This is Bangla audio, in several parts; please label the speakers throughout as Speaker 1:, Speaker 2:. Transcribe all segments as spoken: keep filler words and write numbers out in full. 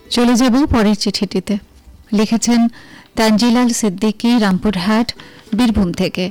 Speaker 1: চলে যাব পরের চিঠিটিতে। লিখেছেন তানজিলাল সিদ্দিকী, রামপুরহাট, বীরভূম থেকে।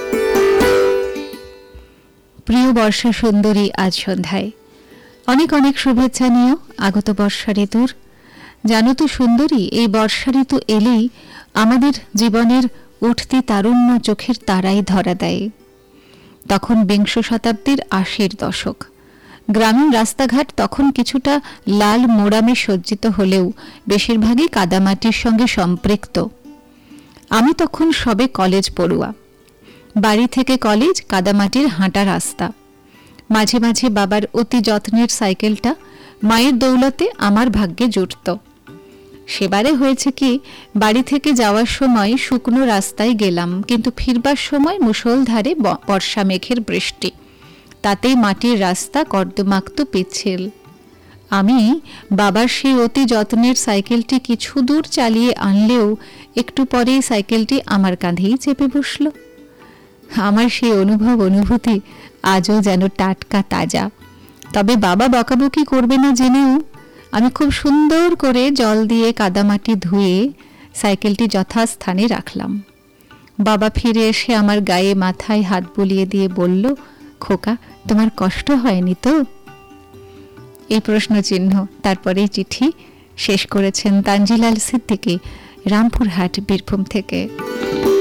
Speaker 1: প্রিয় বর্ষা সুন্দরী, আজ সন্ধ্যায় অনেক অনেক শুভেচ্ছা নিও আগত বর্ষা ঋতুর। জানো তো সুন্দরী, এই বর্ষা ঋতু এলেই আমাদের জীবনের উঠতি তারুণ্য চোখের তারাই ধরা দেয়। তখন বিংশ শতাব্দীর আশির দশক। গ্রামীণ রাস্তাঘাট তখন কিছুটা লাল মোড়ামে সজ্জিত হলেও বেশিরভাগই কাদামাটির সঙ্গে সম্পৃক্ত। আমি তখন সবে কলেজ পড়ুয়া। বাড়ি থেকে কলেজ কাদামাটির হাঁটা রাস্তা। মাঝে মাঝে বাবার অতি যত্নের সাইকেলটা মায়ের দৌলতে আমার ভাগ্যে জুটত। সেবারে হয়েছে কি, বাড়ি থেকে যাওয়ার সময় শুকনো রাস্তায় গেলাম, কিন্তু ফিরবার সময় মুষলধারে বর্ষা মেঘের বৃষ্টি, তাতেই মাটির রাস্তা কর্দমাক্ত পিচ্ছিল। আমি বাবার সেই অতি যত্নের সাইকেলটি কিছু দূর চালিয়ে আনলেও একটু পরেই সাইকেলটি আমার কাঁধেই চেপে বসল। আমার সেই অনুভব অনুভূতি আজও যেন টাটকা তাজা। তবে বাবা বকাবকি করবে না জেনেও আমি খুব সুন্দর করে জল দিয়ে কাদামাটি ধুয়ে সাইকেলটি যথাস্থানে রাখলাম। বাবা ফিরে এসে আমার গায়ে মাথায় হাত বুলিয়ে দিয়ে বলল, খোকা, তোমার কষ্ট হয়নি তো? এই প্রশ্ন চিহ্ন। তারপরে চিঠি শেষ করেছেন তানজিলাল সিদ্দিকী, রামপুরহাট, বীরভূম থেকে।